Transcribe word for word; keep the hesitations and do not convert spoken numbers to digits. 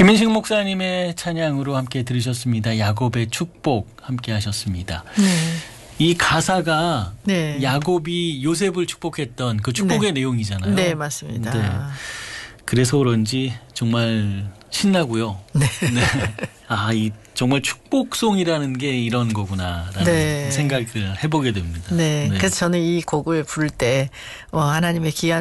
김인식 목사님의 찬양으로 함께 들으셨습니다. 야곱의 축복 함께 하셨습니다. 네. 이 가사가 네. 야곱이 요셉을 축복했던 그 축복의 네. 내용이잖아요. 네, 맞습니다. 네. 그래서 그런지 정말 신나고요. 네. 네. 아, 이 정말 축복송이라는 게 이런 거구나라는 네. 생각을 해보게 됩니다. 네. 네. 그래서 저는 이 곡을 부를 때 어, 하나님의 귀한